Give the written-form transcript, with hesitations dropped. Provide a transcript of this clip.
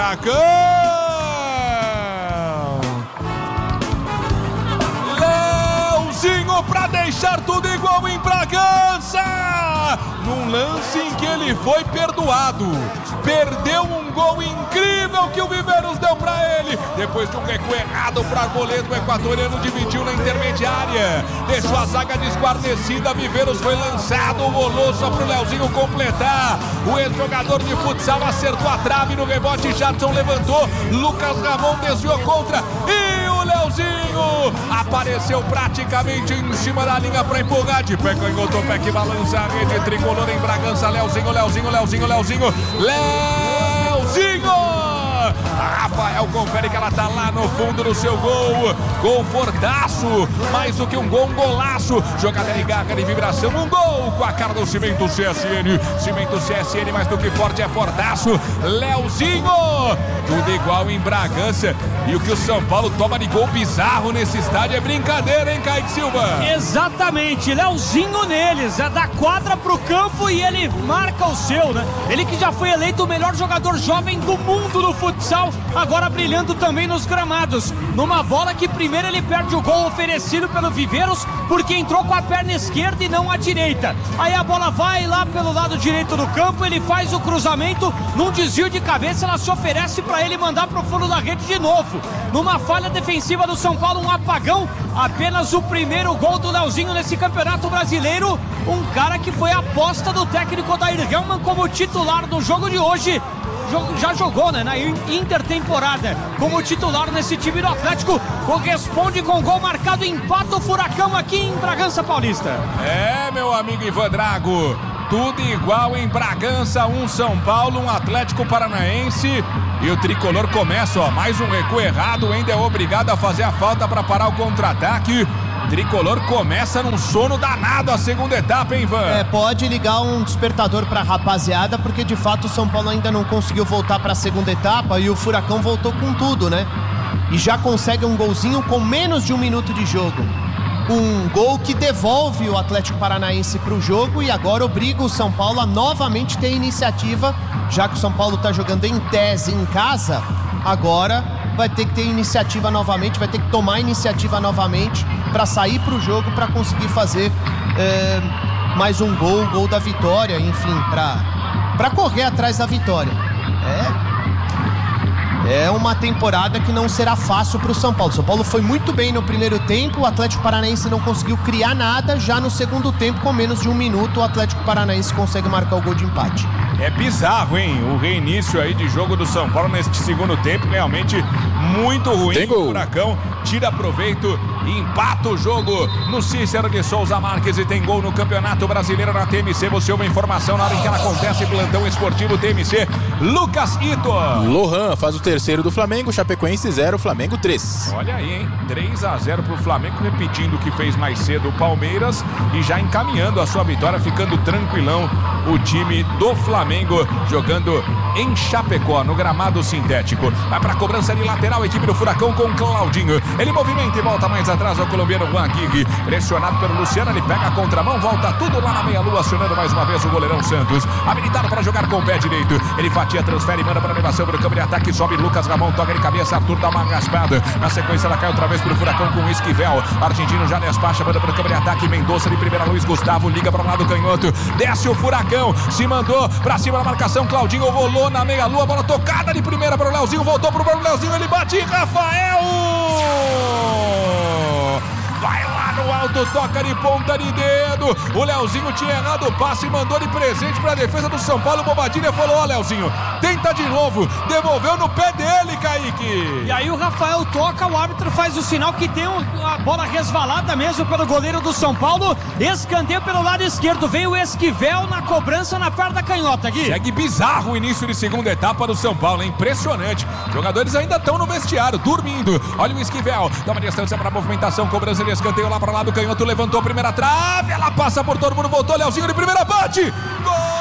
Furacão. Leozinho pra deixar tudo igual em Bragança. Num lance em que ele foi perdoado. Perdeu um gol incrível que o Viveiros deu pra ele. Depois de um recuo errado para goleiro equatoriano, dividiu na intermediária. Deixou a zaga desguarnecida. Viveiros foi lançado, rolou só pro Leozinho completar. O ex-jogador de futsal acertou a trave no rebote. Jadson levantou. Lucas Ramon desviou contra. E o Leozinho apareceu praticamente em cima da linha para empurrar. De pé canhoto, pé que balança a rede tricolor em Bragança. Leozinho. Rafael confere que ela tá lá no fundo do seu gol. Gol fortaço, mais do que um gol, um golaço. Jogada de garra, de vibração, um gol com a cara do Cimento CSN. Cimento CSN, mais do que forte, é fortaço. Leozinho, tudo igual em Bragança. E o que o São Paulo toma de gol bizarro nesse estádio é brincadeira, hein, Kaique Silva? Exatamente, Leozinho neles, é da quadra pro campo e ele marca o seu, né? Ele que já foi eleito o melhor jogador jovem do mundo no futsal, agora brilhando também nos gramados. Numa bola que primeiro ele perde o gol oferecido pelo Viveiros, porque entrou com a perna esquerda e não a direita. Aí a bola vai lá pelo lado direito do campo, ele faz o cruzamento, num desvio de cabeça ela se oferece para ele mandar pro fundo da rede de novo. Numa falha defensiva do São Paulo, um apagão, apenas o primeiro gol do Leozinho nesse Campeonato Brasileiro. Um cara que foi a aposta do técnico Odair Hellmann como titular do jogo de hoje. Já jogou, né, na intertemporada como titular nesse time do Atlético. Corresponde com gol marcado, empata o Furacão aqui em Bragança Paulista. É, meu amigo Ivan Drago, tudo igual em Bragança, um São Paulo, um Atlético Paranaense. E o tricolor começa, ó, mais um recuo errado, ainda é obrigado a fazer a falta para parar o contra-ataque. Tricolor começa num sono danado a segunda etapa, hein, Ivan? Pode ligar um despertador pra rapaziada, porque de fato o São Paulo ainda não conseguiu voltar pra segunda etapa e o Furacão voltou com tudo, né? E já consegue um golzinho com menos de um minuto de jogo. Um gol que devolve o Atlético Paranaense pro jogo e agora obriga o São Paulo a novamente ter iniciativa, já que o São Paulo tá jogando em tese em casa, agora vai ter que ter iniciativa novamente, vai ter que tomar iniciativa novamente para sair pro jogo, para conseguir fazer mais um gol da vitória, enfim, para correr atrás da vitória. É uma temporada que não será fácil para o São Paulo. São Paulo foi muito bem no primeiro tempo, o Atlético Paranaense não conseguiu criar nada. Já no segundo tempo, com menos de um minuto, o Atlético Paranaense consegue marcar o gol de empate. É bizarro, hein? O reinício aí de jogo do São Paulo neste segundo tempo, realmente muito ruim. Tem gol. O Furacão tira proveito e empata o jogo no Cícero de Souza Marques e tem gol no Campeonato Brasileiro na TMC. Você ouve a informação na hora em que ela acontece, plantão esportivo TMC. Lucas Ito. Lohan faz o terceiro do Flamengo, Chapecoense 0, Flamengo 3. Olha aí, hein? 3-0 pro Flamengo, repetindo o que fez mais cedo o Palmeiras e já encaminhando a sua vitória, ficando tranquilão o time do Flamengo, jogando em Chapecó, no gramado sintético. Vai pra cobrança de lateral, a equipe do Furacão com Claudinho. Ele movimenta e volta mais atrás ao colombiano Juan Guigui. Pressionado pelo Luciano, ele pega a contramão, volta tudo lá na meia-lua, acionando mais uma vez o goleirão Santos. Habilitado para jogar com o pé direito. Ele fatia, transfere e manda para a elevação para o campo de ataque. Sobe Lucas Ramon, toca de cabeça, Arthur dá uma raspada. Na sequência ela cai outra vez pro Furacão com o Esquivel. Argentino já despacha, manda para o campo de ataque. Mendonça de primeira, Luiz Gustavo liga para o lado canhoto. Desce o Furacão, se mandou para cima da marcação. Claudinho rolou na meia-lua, bola tocada de primeira para o Leozinho, voltou para o Leozinho, ele bate, Rafael! Vai lá no alto, toca de ponta de dedo. O Leozinho tinha errado o passe e mandou de presente para a defesa do São Paulo. Bobadilha falou: ó, Leozinho, tenta de novo. Devolveu no pé dele, Kaique. E aí o Rafael toca, o árbitro faz o sinal que tem a bola resvalada mesmo pelo goleiro do São Paulo. Escanteio pelo lado esquerdo. Veio o Esquivel na cobrança na perna canhota, Gui. Segue bizarro o início de segunda etapa do São Paulo, é impressionante. Jogadores ainda estão no vestiário, dormindo. Olha o Esquivel, dá uma distância para a movimentação, cobrança de escanteio lá para lá do canhoto, levantou a primeira trave, ela passa por todo mundo, voltou, Leozinho de primeira, bate! Gol!